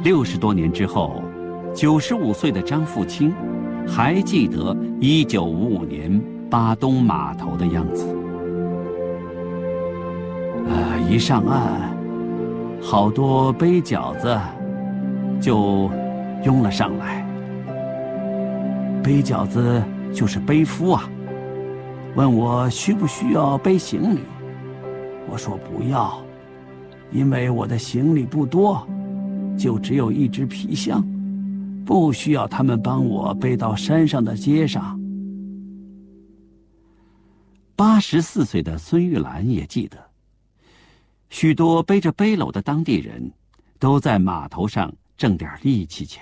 60多年之后，95岁的张富清还记得1955年巴东码头的样子。一上岸，好多背饺子就拥了上来。背饺子就是背夫啊，问我需不需要背行李。我说不要，因为我的行李不多，就只有一只皮箱，不需要他们帮我背到山上的街上。84岁的孙玉兰也记得，许多背着背篓的当地人都在码头上挣点力气钱。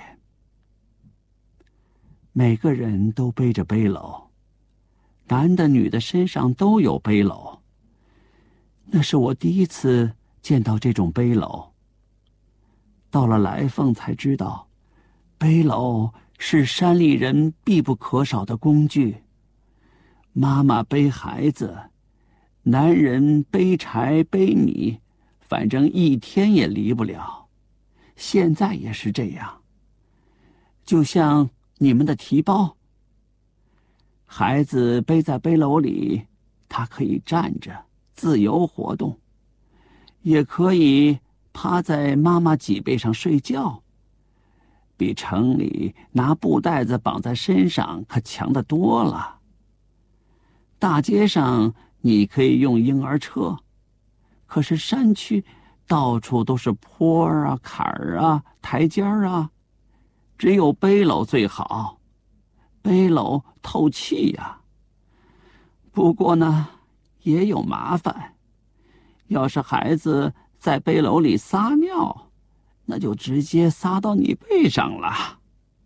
每个人都背着背篓，男的女的身上都有背篓。那是我第一次见到这种背篓。到了来凤才知道，背篓是山里人必不可少的工具。妈妈背孩子，男人背柴背米，反正一天也离不了。现在也是这样。就像你们的提包，孩子背在背篓里，他可以站着自由活动，也可以趴在妈妈脊背上睡觉，比城里拿布袋子绑在身上可强得多了。大街上你可以用婴儿车，可是山区到处都是坡啊、坎儿啊、台阶啊，只有背篓最好，背篓透气呀。不过呢，也有麻烦，要是孩子在背篓里撒尿，那就直接撒到你背上了。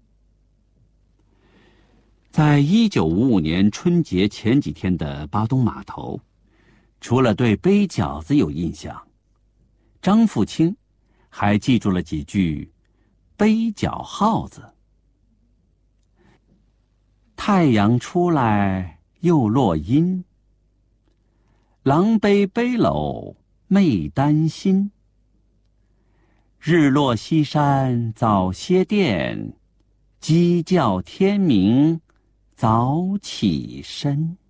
在1955年春节前几天的巴东码头，除了对背饺子有印象，张富清还记住了几句背脚号子。太阳出来又落阴，郎背背篓没担心。日落西山早些电，鸡叫天明早起身。